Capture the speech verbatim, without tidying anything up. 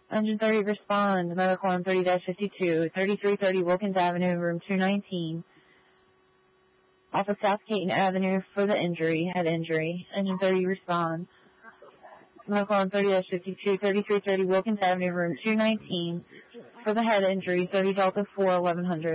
Engine thirty, respond. Medical on thirty dash fifty-two, thirty-three thirty Wilkins Avenue, room two nineteen. Off of South Caton Avenue for the injury, head injury. Engine thirty, respond. Medical on thirty dash fifty-two, thirty-three thirty Wilkins Avenue, room two nineteen. For the head injury, thirty Delta four, eleven hundred.